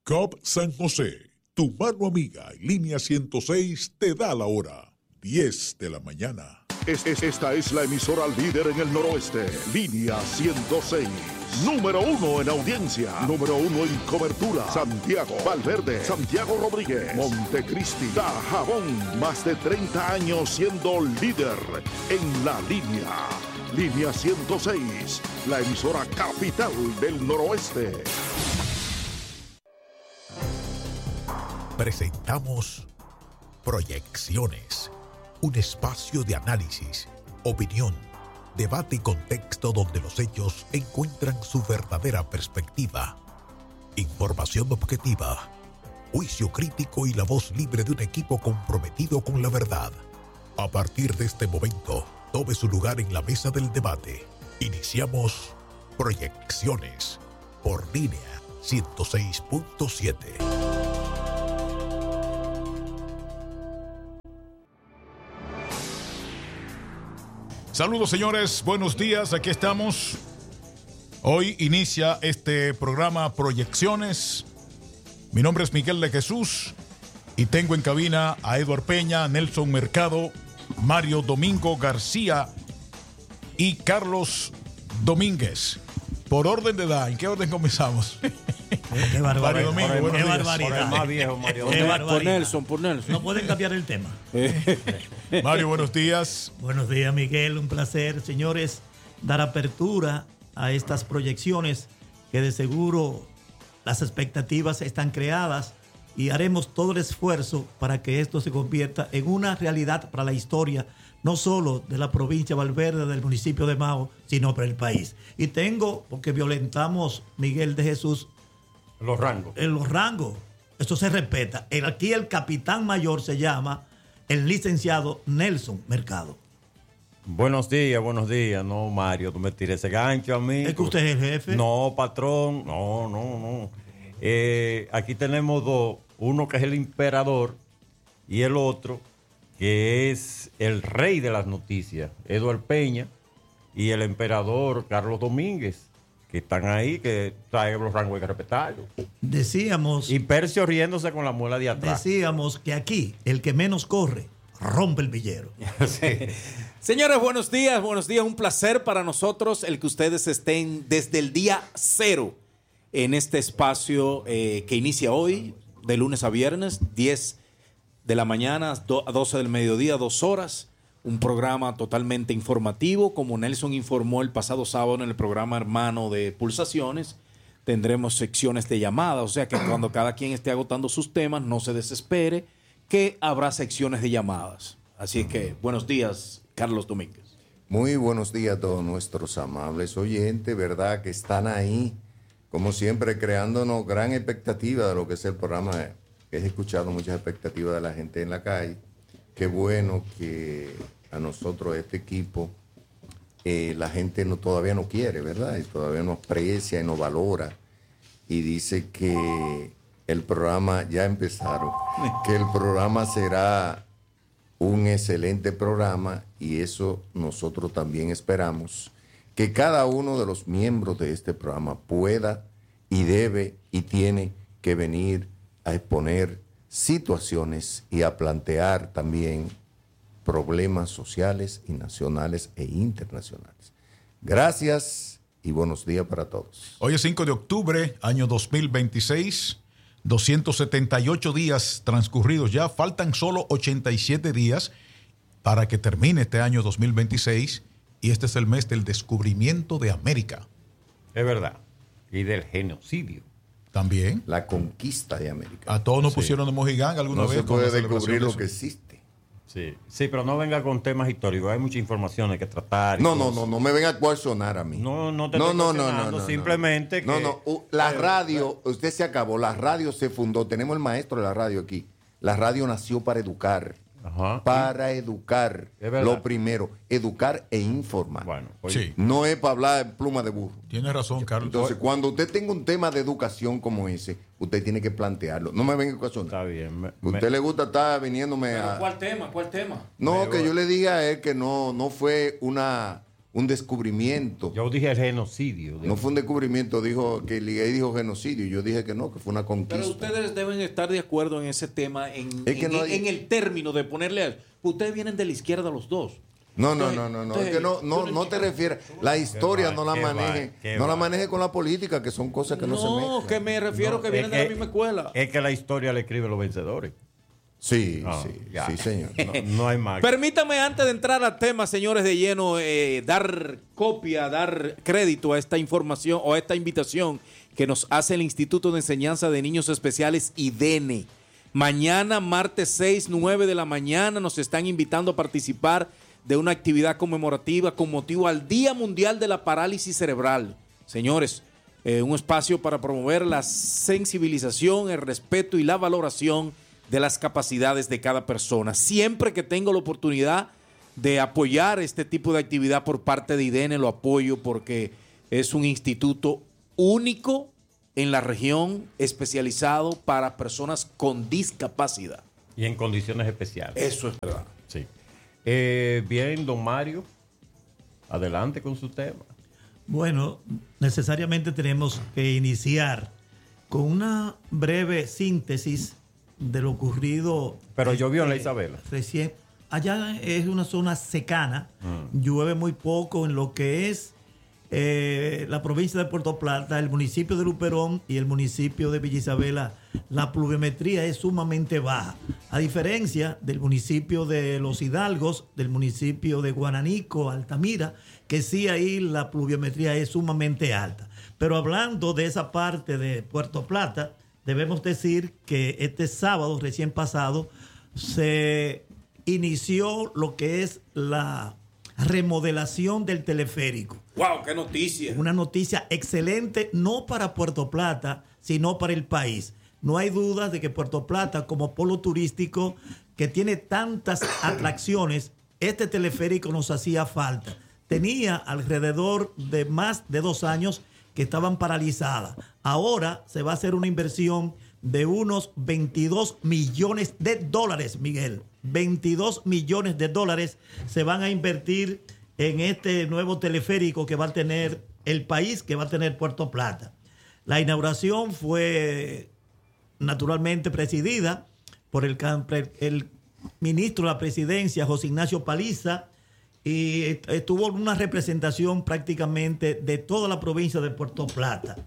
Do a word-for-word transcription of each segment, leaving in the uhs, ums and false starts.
C O P San José, tu mano amiga en línea ciento seis te da la hora, diez de la mañana. Es, es, esta es la emisora líder en el noroeste, línea ciento seis. Número uno en audiencia, número uno en cobertura. Santiago, Valverde, Santiago Rodríguez, Montecristi, Dajabón. Más de treinta años siendo líder en la línea. Línea ciento seis, la emisora capital del noroeste. Presentamos Proyecciones, un espacio de análisis, opinión, debate y contexto donde los hechos encuentran su verdadera perspectiva. Información objetiva, juicio crítico y la voz libre de un equipo comprometido con la verdad. A partir de este momento, tome su lugar en la mesa del debate. Iniciamos Proyecciones por línea ciento seis punto siete. Saludos, señores, buenos días, aquí estamos. Hoy inicia este programa Proyecciones. Mi nombre es Miguel de Jesús y tengo en cabina a Eduard Peña, Nelson Mercado, Mario Domingo García y Carlos Domínguez. Por orden de edad, ¿en qué orden comenzamos? Qué barbaridad. Mario Domingo, Qué buenos días. barbaridad. Por el más viejo, Mario. Qué barbaridad. Por Nelson, por Nelson. No pueden cambiar el tema. Mario, buenos días. Buenos días, Miguel. Un placer, señores, dar apertura a estas proyecciones que de seguro las expectativas están creadas y haremos todo el esfuerzo para que esto se convierta en una realidad para la historia, no solo de la provincia de Valverde, del municipio de Mao, sino para el país. Y tengo, porque violentamos, Miguel de Jesús, Los rangos. en los rangos. Esto se respeta. El, aquí el capitán mayor se llama el licenciado Nelson Mercado. Buenos días, buenos días. No, Mario, tú me tires ese gancho a mí. ¿Es que usted es el jefe? No, patrón. No, no, no. Eh, aquí tenemos dos. Uno que es el emperador y el otro que es el rey de las noticias, Eduard Peña, y el emperador Carlos Domínguez, que están ahí, que traen los rangos, hay que respetarlos. Decíamos, Y Percio riéndose con la muela de atrás. decíamos que aquí el que menos corre rompe el villero. Sí. Señores, buenos días, buenos días. Un placer para nosotros el que ustedes estén desde el día cero en este espacio eh, que inicia hoy, de lunes a viernes, diez de la mañana a doce del mediodía, dos horas. Un programa totalmente informativo, como Nelson informó el pasado sábado en el programa hermano de Pulsaciones. Tendremos secciones de llamadas, o sea que cuando cada quien esté agotando sus temas, no se desespere, que habrá secciones de llamadas. Así que, buenos días, Carlos Domínguez. Muy buenos días a todos nuestros amables oyentes, ¿verdad? Que están ahí, como siempre, creándonos gran expectativa de lo que es el programa. He escuchado muchas expectativas de la gente en la calle. Qué bueno que a nosotros, este equipo, eh, la gente no, todavía no quiere, ¿verdad? Y todavía no aprecia y no valora. Y dice que el programa, ya empezaron, que el programa será un excelente programa, y eso nosotros también esperamos, que cada uno de los miembros de este programa pueda y debe y tiene que venir a exponer situaciones y a plantear también problemas sociales y nacionales e internacionales. Gracias y buenos días para todos. Hoy es cinco de octubre, año dos mil veintiséis, doscientos setenta y ocho días transcurridos ya, faltan solo ochenta y siete días para que termine este año dos mil veintiséis, y este es el mes del descubrimiento de América. Es verdad. Y del genocidio. También. La conquista de América. A todos nos Sí. pusieron de mojigán alguna No vez. se con puede la celebración descubrir de lo eso. que existe. Sí, sí, pero no venga con temas históricos. Hay mucha información que tratar. y No, no, cosas. no, no me venga a coaccionar a mí. No, no te no, estoy no, no, cuestionando, no, no, simplemente no. que... No, no, uh, la radio, usted se acabó, la radio se fundó, tenemos el maestro de la radio aquí. La radio nació para educar. Ajá. Para educar. Es verdad. Lo primero, educar e informar. Bueno, pues, Sí, No es para hablar de pluma de burro. tiene razón, Carlos. Entonces, cuando usted tenga un tema de educación como ese, usted tiene que plantearlo. No me venga a ocasionar. está bien. Me- A usted le gusta estar viniéndome a... ¿Cuál tema? ¿Cuál tema? No, Me que voy. yo le diga a él que no, no fue una, un descubrimiento. Yo dije el genocidio. No fue un descubrimiento, dijo que Liguey dijo genocidio. Yo dije que no, que fue una conquista. Pero ustedes deben estar de acuerdo en ese tema, en, Es que en, no hay- en el término de ponerle. a- Ustedes vienen de la izquierda los dos. No, no, Entonces- no, no, no, entonces, es que no, no, yo no te refieres. La historia va, no la qué va, maneje, qué no la va. maneje con la política, que son cosas que no, se No, mezclan. que me refiero No, que vienen es de la que- misma escuela. Es que la historia le escribe los vencedores. Sí, No, sí, ya. sí, señor. No, no hay más. Permítame, antes de entrar al tema, señores de lleno, eh, dar copia, dar crédito a esta información o a esta invitación que nos hace el Instituto de Enseñanza de Niños Especiales I D E N E. Mañana, martes seis, nueve de la mañana, nos están invitando a participar de una actividad conmemorativa con motivo al Día Mundial de la Parálisis Cerebral. Señores, eh, un espacio para promover la sensibilización, el respeto y la valoración de las capacidades de cada persona. Siempre que tengo la oportunidad de apoyar este tipo de actividad por parte de I D E N E, lo apoyo porque es un instituto único en la región, especializado para personas con discapacidad. Y en condiciones especiales. Eso es verdad. Sí. Eh, bien, don Mario, adelante con su tema. Bueno, necesariamente tenemos que iniciar con una breve síntesis de lo ocurrido. Pero llovió en la eh, Isabela. Recién. Allá es una zona secana, Mm. llueve muy poco en lo que es eh, la provincia de Puerto Plata, el municipio de Luperón y el municipio de Villa Isabela. La pluviometría es sumamente baja, a diferencia del municipio de Los Hidalgos, del municipio de Guananico, Altamira, que sí ahí la pluviometría es sumamente alta. Pero hablando de esa parte de Puerto Plata, debemos decir que este sábado recién pasado se inició lo que es la remodelación del teleférico. ¡Wow! ¡Qué noticia! Una noticia excelente, no para Puerto Plata, sino para el país. No hay duda de que Puerto Plata, como polo turístico que tiene tantas atracciones, este teleférico nos hacía falta. Tenía alrededor de más de dos años que estaban paralizadas. Ahora se va a hacer una inversión de unos veintidós millones de dólares, Miguel. veintidós millones de dólares se van a invertir en este nuevo teleférico que va a tener el país, que va a tener Puerto Plata. La inauguración fue naturalmente presidida por el, el ministro de la presidencia, José Ignacio Paliza, y estuvo una representación prácticamente de toda la provincia de Puerto Plata.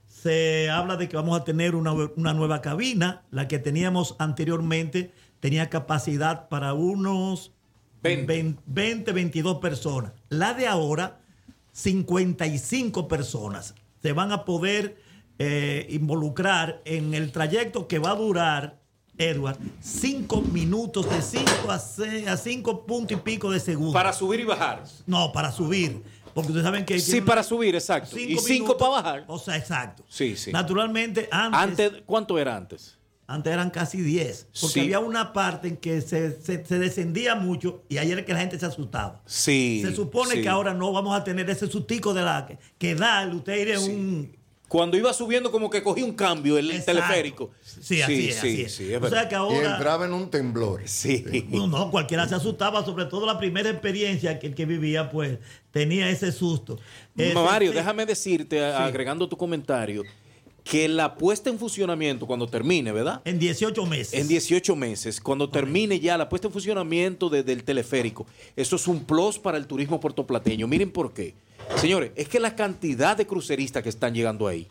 Se habla de que vamos a tener una, una nueva cabina. La que teníamos anteriormente tenía capacidad para unos veinte, veintidós personas. La de ahora, cincuenta y cinco personas. Se van a poder eh, involucrar en el trayecto que va a durar, Edward, cinco minutos, de cinco a seis, a cinco puntos y pico de segundos. Para subir y bajar. No, para subir. Porque ustedes saben que... Sí, para subir, exacto. Y cinco para bajar. O sea, exacto. Sí, sí. Naturalmente, antes... Antes, ¿cuánto era antes? Antes eran casi diez. Porque Sí. había una parte en que se, se- se descendía mucho y ahí era que la gente se asustaba. Sí. Se supone sí. que ahora no vamos a tener ese sustico de la que, que da, usted ir en Sí. un... Cuando iba subiendo, como que cogía un cambio el Exacto. teleférico. Sí, así es, sí, así es. sí, es O verdad. sea que Y ahora... entraba en un temblor. Sí. No, no, cualquiera se asustaba, sobre todo la primera experiencia que el que vivía, pues tenía ese susto. Ese- Mario, sí. déjame decirte, agregando tu comentario, que la puesta en funcionamiento, cuando termine, ¿verdad? En dieciocho meses. En dieciocho meses, cuando termine ya la puesta en funcionamiento de- del teleférico, eso es un plus para el turismo puertoplateño. Miren por qué. Señores, es que la cantidad de cruceristas que están llegando ahí,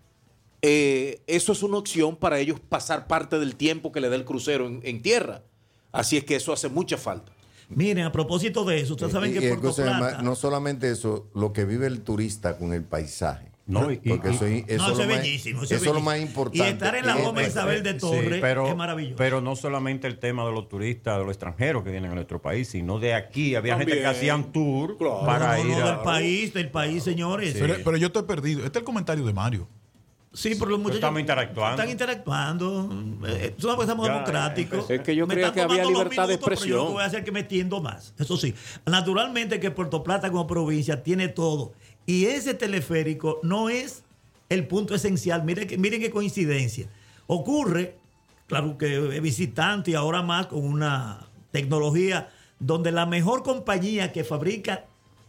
eh, eso es una opción para ellos pasar parte del tiempo que le da el crucero en, en tierra. Así es que eso hace mucha falta. Miren, a propósito de eso, ustedes saben Y- que y Puerto entonces, Plata... no solamente eso, lo que vive el turista con el paisaje. No, y- Porque y- eso, es- eso No, es eso lo es más- bellísimo. eso es es lo más bellísimo. importante. Y estar en la Y- Goma Isabel de Sí, Torres pero, es maravilloso. pero no solamente el tema de los turistas, de los extranjeros que vienen a nuestro país, sino de aquí. Había gente También. que hacían tour Claro. para no, no, ir no, a... del país, del país, señores. Sí. Sí, Pero, pero yo estoy perdido. Este es el comentario de Mario. pero los muchachos estamos interactuando. están interactuando. Eh, Tú sabes que estamos Ya, democráticos. es que yo Me creía están que había tomando dos libertad de minutos, pero yo expresión. no voy a hacer que me tiendo más. Eso sí, naturalmente que Puerto Plata como provincia tiene todo. Y ese teleférico no es el punto esencial. Miren, que- miren qué coincidencia. Ocurre, claro que es visitante y ahora más con una tecnología donde la mejor compañía que fabrica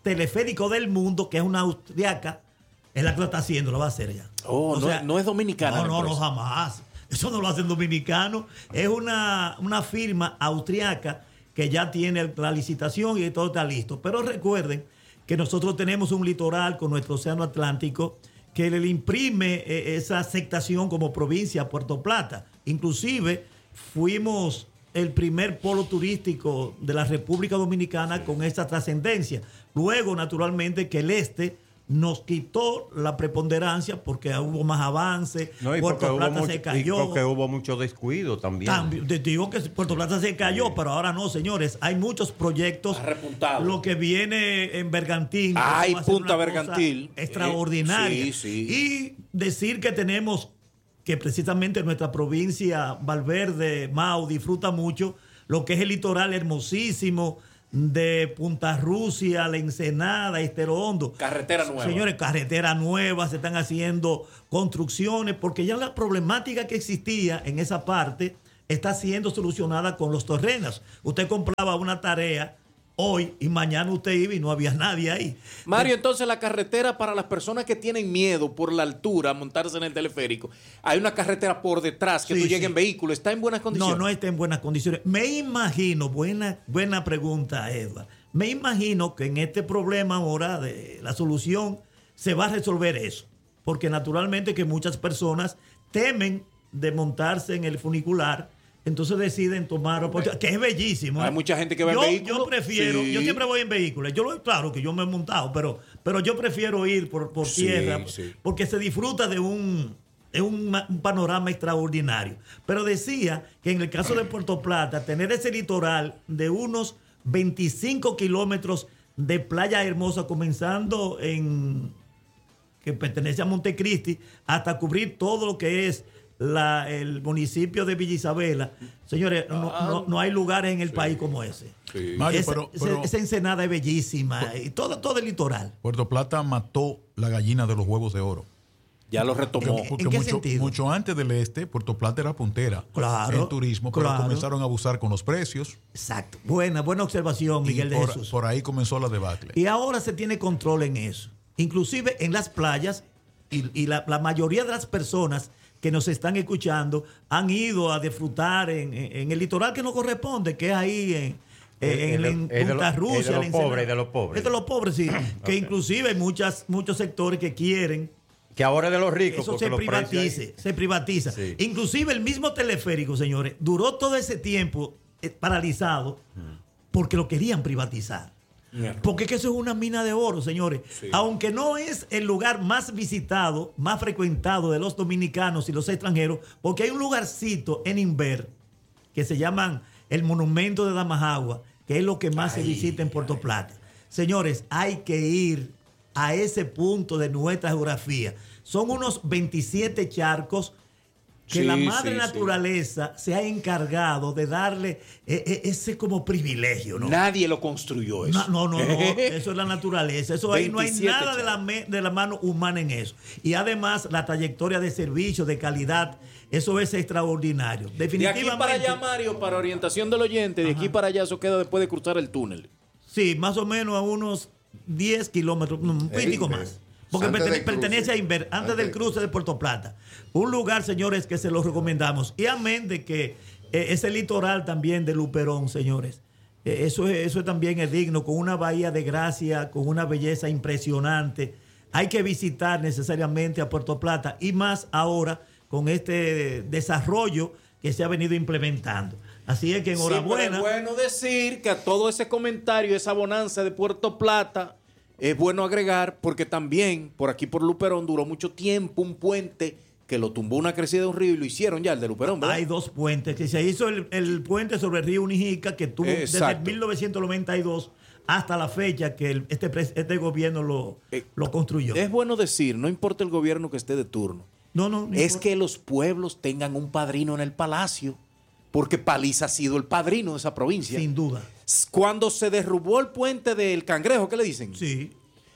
teleférico del mundo, que es una austriaca, es la que lo está haciendo, lo va a hacer ya. Oh, O no, sea, no es dominicana. No, la no, no, empresa. jamás. Eso no lo hacen dominicanos. Es una, una firma austriaca que ya tiene la licitación y todo está listo. Pero recuerden que nosotros tenemos un litoral con nuestro océano Atlántico que le imprime eh, esa aceptación como provincia a Puerto Plata. Inclusive fuimos el primer polo turístico de la República Dominicana con esta trascendencia. Luego, naturalmente, que el este nos quitó la preponderancia porque hubo más avance, No, y Puerto porque, hubo Plata mucho, se y cayó. porque hubo mucho descuido también. También, te digo que Puerto Plata se cayó, Sí. pero ahora no, señores. Hay muchos proyectos. Ha repuntado. Lo que viene en Bergantín. que Ay, va a ser Punta una cosa Bergantil. Extraordinaria. Eh, sí, sí. Y decir que tenemos que precisamente nuestra provincia, Valverde, Mao, disfruta mucho lo que es el litoral hermosísimo de Punta Rusia, La Ensenada, Estero Hondo. Carretera nueva. Señores, carretera nueva, se están haciendo construcciones, porque ya la problemática que existía en esa parte está siendo solucionada con los terrenos. Usted compraba una tarea hoy y mañana usted iba y no había nadie ahí. Mario, entonces la carretera para las personas que tienen miedo por la altura, montarse en el teleférico, hay una carretera por detrás que Sí, tú llegues sí. en vehículo, ¿está en buenas condiciones? No, no está en buenas condiciones. Me imagino, buena, buena pregunta, Edward. Me imagino que en este problema ahora de la solución se va a resolver eso. Porque naturalmente que muchas personas temen de montarse en el funicular, entonces deciden tomar oportunidad, que es bellísimo. ¿eh? Hay mucha gente que va en yo, vehículo. Yo prefiero, Sí. yo siempre voy en vehículos. Yo lo, claro que yo me he montado, pero, pero yo prefiero ir por, por Sí, tierra sí. porque se disfruta de un, de un, ma- un panorama extraordinario. Pero decía que en el caso de Puerto Plata, tener ese litoral de unos veinticinco kilómetros de playa hermosa, comenzando en que pertenece a Montecristi, hasta cubrir todo lo que es la, el municipio de Villa Isabela. Señores, no, no- no hay lugares en el país como ese. Mario, Esa- pero- esa- pero- esa ensenada es bellísima y todo, todo el litoral. Puerto Plata mató la gallina de los huevos de oro. Ya lo retomó. Porque ¿En qué mucho, sentido? mucho antes del este, Puerto Plata era puntera Claro, en turismo, pero claro. comenzaron a abusar con los precios Exacto. Buena, buena observación, Miguel y de por, Jesús. por ahí comenzó la debacle. Y ahora se tiene control en eso. Inclusive en las playas, y, y la, la mayoría de las personas que nos están escuchando han ido a disfrutar en, en- en el litoral que nos corresponde, que es ahí en, en, Es de- en es de Punta lo- Rusia. es de los la Ensenada. pobres, de los pobres. Es de los pobres, sí. Que inclusive hay muchas, muchos sectores que quieren Que ahora es de los ricos. eso porque se los precios privatice, ahí- se privatiza. Sí. Inclusive el mismo teleférico, señores, duró todo ese tiempo eh, paralizado porque lo querían privatizar. Porque es que eso es una mina de oro, señores. Aunque no es el lugar más visitado, más frecuentado de los dominicanos y los extranjeros, porque hay un lugarcito en Inver que se llaman el Monumento de Damajagua, que es lo que más se visita en Puerto Plata. Señores, hay que ir a ese punto de nuestra geografía. Son unos veintisiete charcos que Sí, la madre sí, naturaleza se ha encargado de darle eh, eh, ese como privilegio, ¿no? Nadie lo construyó eso. No, no, no, no, eso es la naturaleza. Eso ahí no hay veintisiete nada de la, me- de la mano humana en eso. Y además la trayectoria de servicio, de calidad, eso es extraordinario. De Definitivamente. aquí para allá, Mario, para orientación del oyente, de aquí para allá eso queda después de cruzar el túnel. Sí, más o menos a unos diez kilómetros, no, un poquitico Ey, más. Porque antes pertene- del cruce. pertenece a Inver, antes Antes del del cruce de Puerto Plata. Un lugar, señores, que se lo recomendamos. Y amén de que eh, ese litoral también de Luperón, señores. Eh, eso, es- eso también es digno, con una bahía de gracia, con una belleza impresionante. Hay que visitar necesariamente a Puerto Plata y más ahora con este desarrollo que se ha venido implementando. Así es que Sí, pero enhorabuena. es bueno decir que a todo ese comentario, esa bonanza de Puerto Plata, es bueno agregar, porque también por aquí por Luperón duró mucho tiempo un puente que lo tumbó una crecida de un río y lo hicieron ya, el de Luperón, ¿verdad? Hay dos puentes, que se hizo el, el puente sobre el río Unijica, que tuvo desde Exacto. mil novecientos noventa y dos hasta la fecha que el- este, pres- este gobierno lo, Eh, lo construyó. Es bueno decir, no importa el gobierno que esté de turno, no, no, no es importa. que los pueblos tengan un padrino en el palacio, porque Paliza ha sido el padrino de esa provincia. Sin duda. Cuando se derrubó el puente del Cangrejo, ¿qué le dicen? Sí.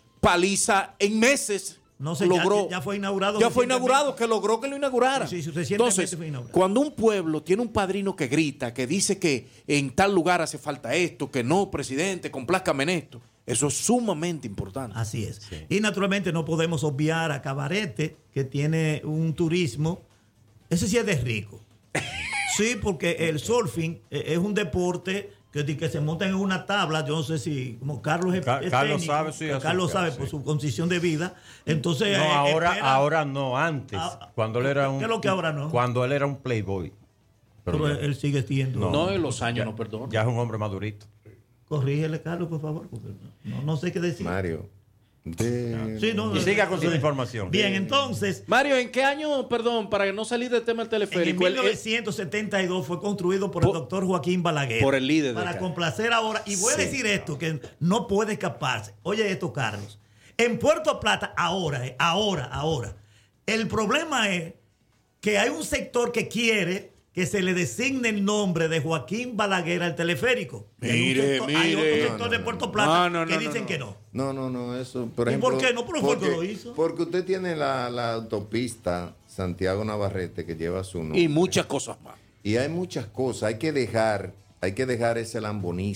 Paliza en meses No sé, logró. ya, ya fue inaugurado. Ya fue recientemente. inaugurado, que logró que lo inaugurara. Sí, sí, recientemente Entonces, fue inaugurado. cuando un pueblo tiene un padrino que grita, que dice que en tal lugar hace falta esto, que no, presidente, complázcame en esto, Eso es sumamente importante. Así es. Sí. Y naturalmente no podemos obviar a Cabarete, que tiene un turismo, ese sí es de rico. Sí, porque el surfing es un deporte que, que se monta en una tabla. Yo no sé si, como Carlos es, Ca- es Carlos técnico, sabe, sí, Carlos así, sabe sí. por su condición de vida. Entonces, No, eh, ahora, espera- ahora no, antes. Ah, cuando él era un. ¿qué es lo que ahora no? Cuando él era un playboy. Pero pero ya, él sigue siendo. No. No, en los años ya- no perdonan. ya es un hombre madurito. Corrígele, Carlos, por favor, porque no, no sé qué decir. Mario. de- Sí, no, Y siga con su eh, información. Bien, entonces, Mario, ¿en qué año, perdón, para no salir del tema del en el teleférico, el- mil novecientos setenta y dos fue construido por el Por- doctor Joaquín Balaguer. por el líder de Para acá. complacer ahora. Y voy Sí. a decir esto, que no puede escaparse. Oye esto, Carlos. En Puerto Plata, ahora, eh, ahora, ahora. El problema es que hay un sector que quiere que se le designe el nombre de Joaquín Balaguer al teleférico. Y hay un Mire, sector- Hay mire. otro sector No, no, de no, Puerto no. Plata No, no, que no, dicen no. que no. No, no, no, eso. Por ¿Y ejemplo, por qué no? ¿Pero fue el que porque- lo hizo? Porque usted tiene la, la autopista Santiago Navarrete que lleva su nombre. y muchas cosas más. Y hay muchas cosas. Hay que dejar, hay que dejar ese lambonismo.